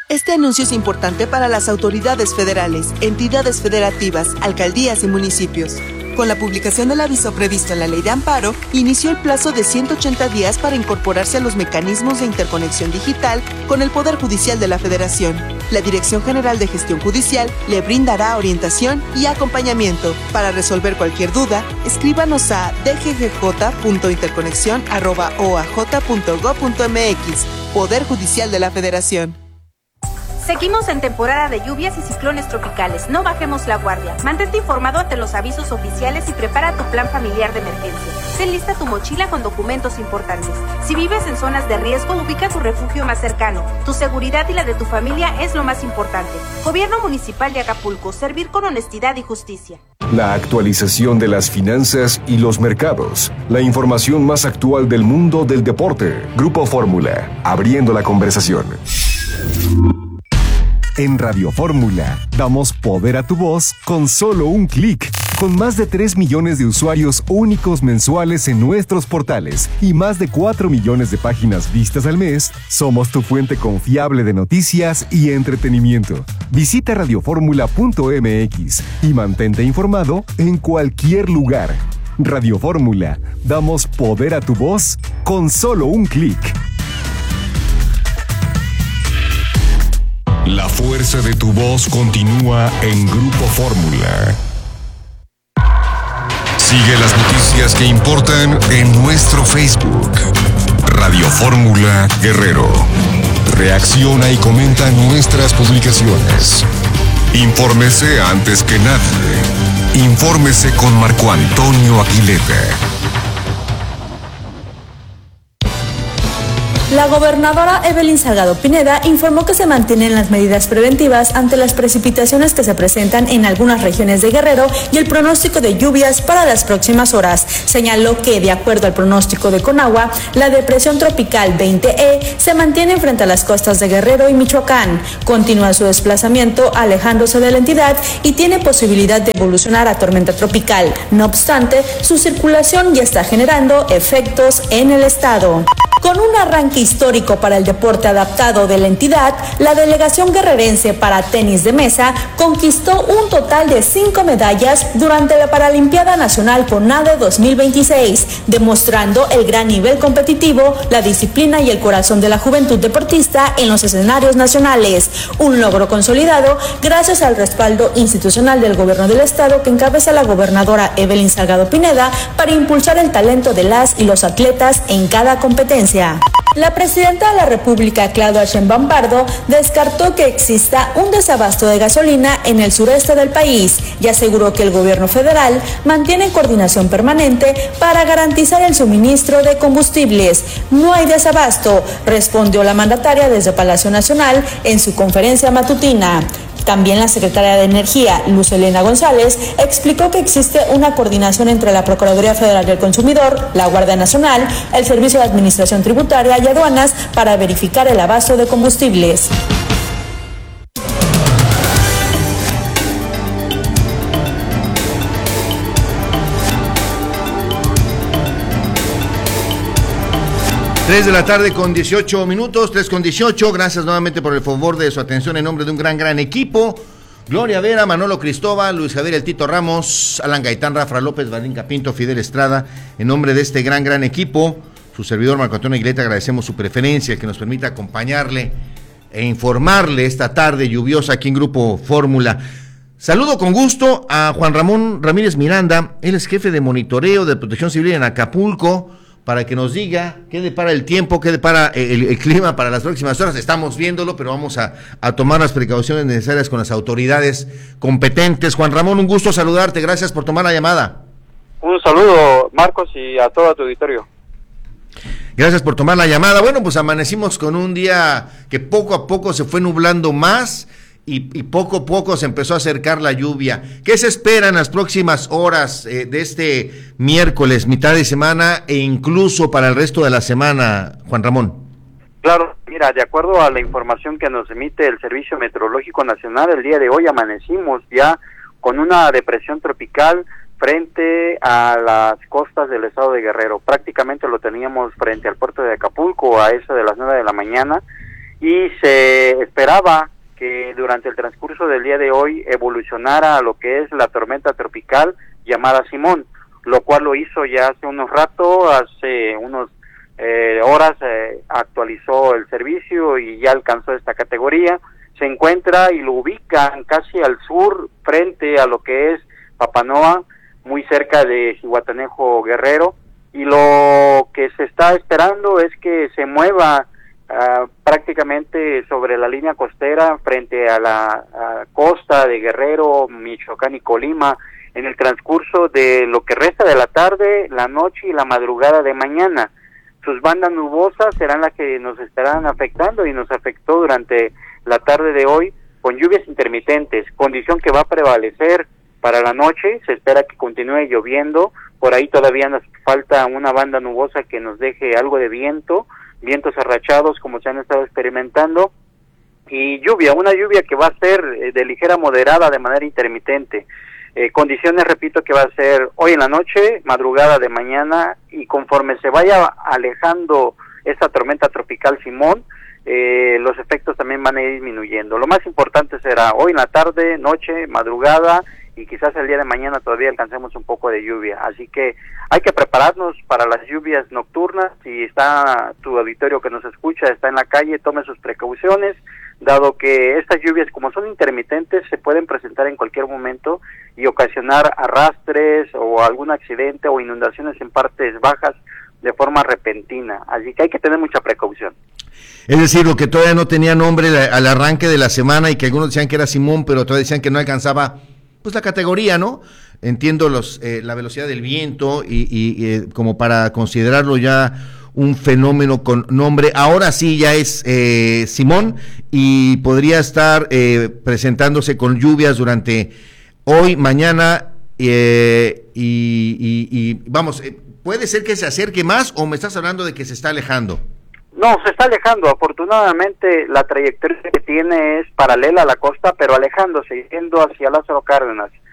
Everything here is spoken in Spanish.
Este anuncio es importante para las autoridades federales, entidades federativas, alcaldías y municipios. Con la publicación del aviso previsto en la Ley de Amparo, inició el plazo de 180 días para incorporarse a los mecanismos de interconexión digital con el Poder Judicial de la Federación. La Dirección General de Gestión Judicial le brindará orientación y acompañamiento. Para resolver cualquier duda, escríbanos a dggj.interconexión@oaj.gov.mx. Poder Judicial de la Federación. Seguimos en temporada de lluvias y ciclones tropicales. No bajemos la guardia. Mantente informado ante los avisos oficiales y prepara tu plan familiar de emergencia. Ten lista tu mochila con documentos importantes. Si vives en zonas de riesgo, ubica tu refugio más cercano. Tu seguridad y la de tu familia es lo más importante. Gobierno Municipal de Acapulco. Servir con honestidad y justicia. La actualización de las finanzas y los mercados. La información más actual del mundo del deporte. Grupo Fórmula. Abriendo la conversación. En Radio Fórmula, damos poder a tu voz con solo un clic. Con más de 3 millones de usuarios únicos mensuales en nuestros portales y más de 4 millones de páginas vistas al mes, somos tu fuente confiable de noticias y entretenimiento. Visita radioformula.mx y mantente informado en cualquier lugar. Radio Fórmula, damos poder a tu voz con solo un clic. La fuerza de tu voz continúa en Grupo Fórmula. Sigue las noticias que importan en nuestro Facebook. Radio Fórmula Guerrero. Reacciona y comenta nuestras publicaciones. Infórmese antes que nadie. Infórmese con Marco Antonio Aguilera. La gobernadora Evelyn Salgado Pineda informó que se mantienen las medidas preventivas ante las precipitaciones que se presentan en algunas regiones de Guerrero y el pronóstico de lluvias para las próximas horas. Señaló que, de acuerdo al pronóstico de Conagua, la depresión tropical 20E se mantiene frente a las costas de Guerrero y Michoacán. Continúa su desplazamiento alejándose de la entidad y tiene posibilidad de evolucionar a tormenta tropical. No obstante, su circulación ya está generando efectos en el estado. Con un arranque histórico para el deporte adaptado de la entidad, la delegación guerrerense para tenis de mesa conquistó un total de 5 medallas durante la Paralimpiada Nacional CONADE 2026, demostrando el gran nivel competitivo, la disciplina y el corazón de la juventud deportista en los escenarios nacionales. Un logro consolidado gracias al respaldo institucional del gobierno del estado que encabeza la gobernadora Evelyn Salgado Pineda para impulsar el talento de las y los atletas en cada competencia. La presidenta de la República, Claudia Sheinbaum Pardo, descartó que exista un desabasto de gasolina en el sureste del país y aseguró que el gobierno federal mantiene coordinación permanente para garantizar el suministro de combustibles. No hay desabasto, respondió la mandataria desde Palacio Nacional en su conferencia matutina. También la secretaria de Energía, Luz Helena González, explicó que existe una coordinación entre la Procuraduría Federal del Consumidor, la Guardia Nacional, el Servicio de Administración Tributaria y Aduanas para verificar el abasto de combustibles. Tres de la tarde con 18 minutos, 3:18. Gracias nuevamente por el favor de su atención en nombre de un gran equipo. Gloria Vera, Manolo Cristóbal, Luis Javier El Tito Ramos, Alan Gaitán, Rafa López, Valentín Capinto, Fidel Estrada. En nombre de este gran equipo, su servidor Marco Antonio Aguilera, agradecemos su preferencia, que nos permita acompañarle e informarle esta tarde lluviosa aquí en Grupo Fórmula. Saludo con gusto a Juan Ramón Ramírez Miranda, él es jefe de monitoreo de Protección Civil en Acapulco, para que nos diga qué depara el tiempo, qué depara el clima para las próximas horas. Estamos viéndolo, pero vamos a tomar las precauciones necesarias con las autoridades competentes. Juan Ramón, un gusto saludarte, gracias por tomar la llamada. Un saludo, Marcos, y a todo tu auditorio. Gracias por tomar la llamada. Bueno, pues amanecimos con un día que poco a poco se fue nublando más y poco a poco se empezó a acercar la lluvia. ¿Qué se espera en las próximas horas de este miércoles, mitad de semana, e incluso para el resto de la semana, Juan Ramón? Claro, mira, de acuerdo a la información que nos emite el Servicio Meteorológico Nacional, el día de hoy amanecimos ya con una depresión tropical frente a las costas del estado de Guerrero. Prácticamente lo teníamos frente al puerto de Acapulco a eso de las 9 de la mañana, y se esperaba que durante el transcurso del día de hoy evolucionara a lo que es la tormenta tropical llamada Simón, lo cual lo hizo ya hace unos rato, hace unos horas actualizó el servicio y ya alcanzó esta categoría. Se encuentra y lo ubican casi al sur, frente a lo que es Papanoa, muy cerca de Zihuatanejo, Guerrero, y lo que se está esperando es que se mueva prácticamente sobre la línea costera frente a la costa de Guerrero, Michoacán y Colima en el transcurso de lo que resta de la tarde, la noche y la madrugada de mañana. Sus bandas nubosas serán las que nos estarán afectando y nos afectó durante la tarde de hoy con lluvias intermitentes, condición que va a prevalecer para la noche. Se espera que continúe lloviendo, por ahí todavía nos falta una banda nubosa que nos deje algo de viento, vientos arrachados como se han estado experimentando, y una lluvia que va a ser de ligera a moderada de manera intermitente. Condiciones, repito, que va a ser hoy en la noche, madrugada de mañana, y conforme se vaya alejando esta tormenta tropical Simón, los efectos también van a ir disminuyendo. Lo más importante será hoy en la tarde, noche, madrugada, y quizás el día de mañana todavía alcancemos un poco de lluvia, así que hay que prepararnos para las lluvias nocturnas. Si está tu auditorio que nos escucha, está en la calle, tome sus precauciones, dado que estas lluvias, como son intermitentes, se pueden presentar en cualquier momento y ocasionar arrastres o algún accidente o inundaciones en partes bajas de forma repentina, así que hay que tener mucha precaución. Es decir, lo que todavía no tenía nombre al arranque de la semana y que algunos decían que era Simón, pero todavía decían que no alcanzaba pues la categoría, ¿no? Entiendo la velocidad del viento y como para considerarlo ya un fenómeno con nombre. Ahora sí ya es Simón y podría estar presentándose con lluvias durante hoy, mañana y vamos, ¿puede ser que se acerque más o me estás hablando de que se está alejando? No, se está alejando. Afortunadamente la trayectoria que tiene es paralela a la costa, pero alejándose, yendo hacia Lázaro Cárdenas.